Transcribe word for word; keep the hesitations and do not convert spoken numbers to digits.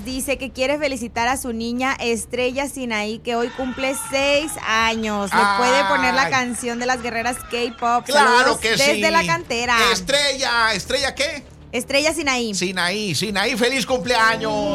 Dice que quiere felicitar a su niña Estrella Sinaí, que hoy cumple seis años. Le Ay. puede poner la canción de las guerreras K-pop. Claro Saludos que desde sí. la cantera. Estrella, ¿Estrella qué? Estrella Sinaí. Sinaí, Sinaí, feliz cumpleaños.